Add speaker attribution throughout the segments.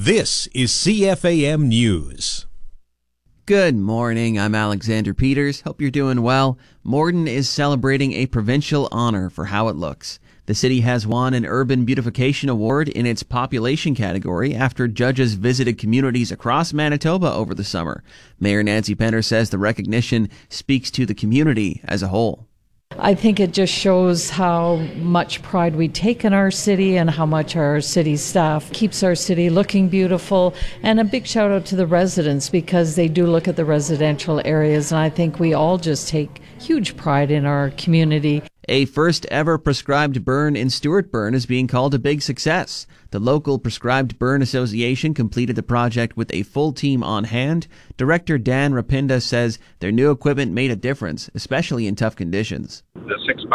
Speaker 1: This is CFAM News.
Speaker 2: Good morning, I'm Alexander Peters. Hope you're doing well. Morden is celebrating a provincial honor for how it looks. The city has won an Urban Beautification Award in its population category after judges visited communities across Manitoba over the summer. Mayor Nancy Penner says the recognition speaks to the community as a whole.
Speaker 3: I think it just shows how much pride we take in our city and how much our city staff keeps our city looking beautiful. And a big shout out to the residents because they do look at the residential areas, and I think we all just take huge pride in our community.
Speaker 2: A first ever prescribed burn in Stewart Burn is being called a big success. The local Prescribed Burn Association completed the project with a full team on hand. Director Dan Rapinda says their new equipment made a difference, especially in tough conditions.
Speaker 4: The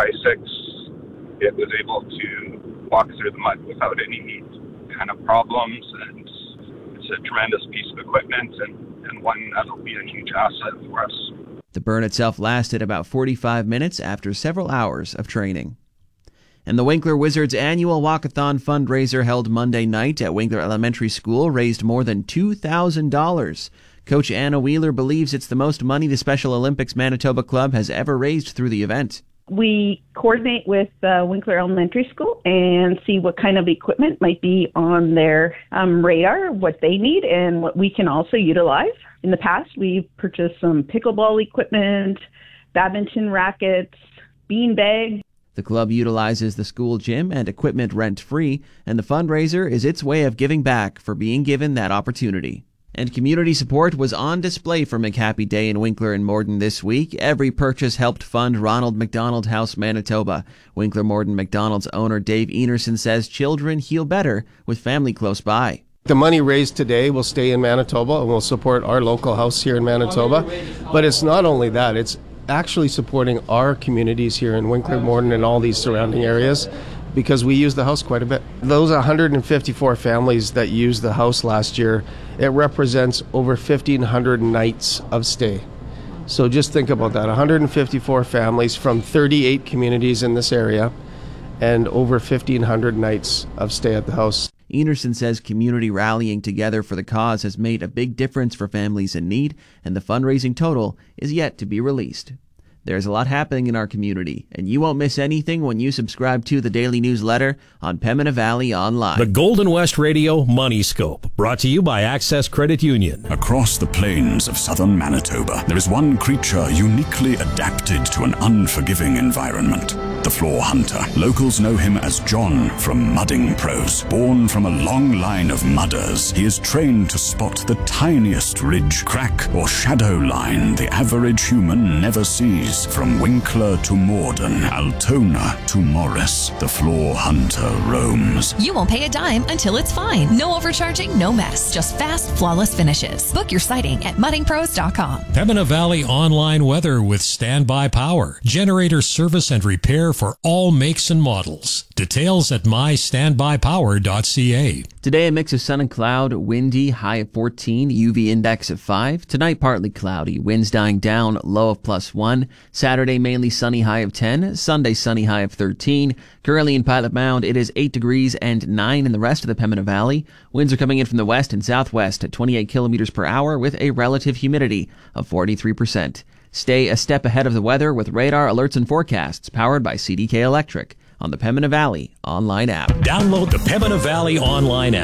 Speaker 4: 6x6, it was able to walk through the mud without any kind of problems, and it's a tremendous piece of equipment and one that'll be a huge asset for us.
Speaker 2: The burn itself lasted about 45 minutes after several hours of training. And the Winkler Wizards annual walkathon fundraiser held Monday night at Winkler Elementary School raised more than $2,000. Coach Anna Wheeler believes it's the most money the Special Olympics Manitoba Club has ever raised through the event.
Speaker 5: We coordinate with Winkler Elementary School and see what kind of equipment might be on their radar, what they need, and what we can also utilize. In the past, we've purchased some pickleball equipment, badminton rackets, bean bags.
Speaker 2: The club utilizes the school gym and equipment rent-free, and the fundraiser is its way of giving back for being given that opportunity. And community support was on display for McHappy Day in Winkler and Morden this week. Every purchase helped fund Ronald McDonald House Manitoba. Winkler Morden McDonald's owner Dave Enerson says children heal better with family close by.
Speaker 6: The money raised today will stay in Manitoba and will support our local house here in Manitoba. But it's not only that, it's actually supporting our communities here in Winkler, Morden, and all these surrounding areas, because we use the house quite a bit. Those 154 families that used the house last year, it represents over 1,500 nights of stay. So just think about that, 154 families from 38 communities in this area and over 1,500 nights of stay at the house.
Speaker 2: Enerson says community rallying together for the cause has made a big difference for families in need, and the fundraising total is yet to be released. There's a lot happening in our community, and you won't miss anything when you subscribe to the daily newsletter on Pembina Valley Online.
Speaker 1: The Golden West Radio Money Scope, brought to you by Access Credit Union.
Speaker 7: Across the plains of southern Manitoba, there is one creature uniquely adapted to an unforgiving environment. The floor hunter. Locals know him as John from Mudding Pros. Born from a long line of mudders, he is trained to spot the tiniest ridge, crack, or shadow line the average human never sees. From Winkler to Morden, Altona to Morris, the floor hunter roams.
Speaker 8: You won't pay a dime until it's fine. No overcharging, no mess. Just fast, flawless finishes. Book your sighting at muddingpros.com.
Speaker 9: Pembina Valley Online Weather with Standby Power. Generator service and repair for all makes and models. Details at mystandbypower.ca.
Speaker 2: Today, a mix of sun and cloud, windy, high of 14, UV index of 5. Tonight, partly cloudy, winds dying down, low of +1. Saturday, mainly sunny, high of 10. Sunday, sunny, high of 13. Currently in Pilot Mound, it is 8 degrees and 9 in the rest of the Pembina Valley. Winds are coming in from the west and southwest at 28 kilometers per hour with a relative humidity of 43%. Stay a step ahead of the weather with radar alerts and forecasts powered by CDK Electric on the Pembina Valley Online app.
Speaker 1: Download the Pembina Valley Online app.